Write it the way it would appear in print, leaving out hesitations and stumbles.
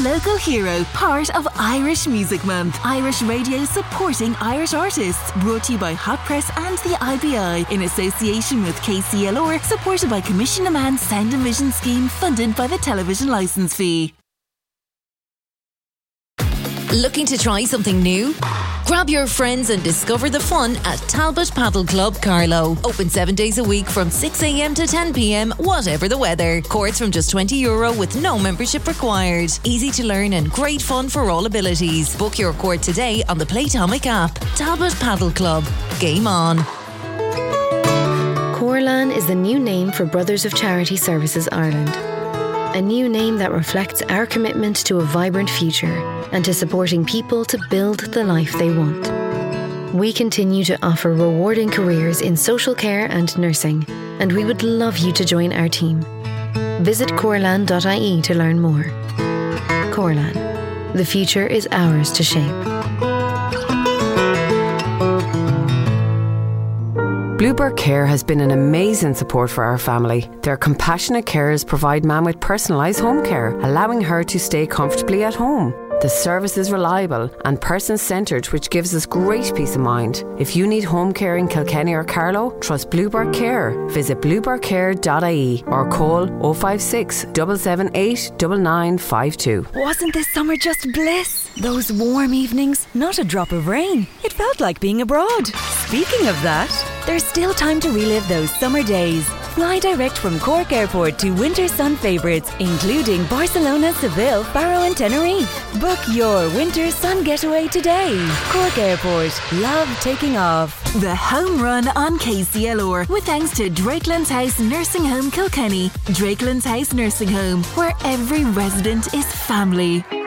local hero, part of Irish Music Month. Irish radio supporting Irish artists. Brought to you by Hot Press and the IBI in association with KCLR, supported by Commission Man Sound and Vision Scheme, funded by the television licence fee. Looking to try something new? Grab your friends and discover the fun at Talbot Paddle Club Carlow. Open 7 days a week from 6 a.m. to 10 p.m, whatever the weather. Courts from just €20 with no membership required. Easy to learn and great fun for all abilities. Book your court today on the Playtomic app. Talbot Paddle Club. Game on. Corlan is the new name for Brothers of Charity Services Ireland. A new name that reflects our commitment to a vibrant future and to supporting people to build the life they want. We continue to offer rewarding careers in social care and nursing, and we would love you to join our team. Visit corlan.ie to learn more. Corlan. The future is ours to shape. Bluebird Care has been an amazing support for our family. Their compassionate carers provide Mam with personalised home care, allowing her to stay comfortably at home. The service is reliable and person-centred, which gives us great peace of mind. If you need home care in Kilkenny or Carlow, trust Bluebird Care. Visit bluebirdcare.ie or call 056 778 9952. Wasn't this summer just bliss? Those warm evenings, not a drop of rain. It felt like being abroad. Speaking of that, there's still time to relive those summer days. Fly direct from Cork Airport to winter sun favourites, including Barcelona, Seville, Faro and Tenerife. Book your winter sun getaway today. Cork Airport. Love taking off. The home run on KCLR, with thanks to Drakelands House Nursing Home Kilkenny. Drakelands House Nursing Home, where every resident is family.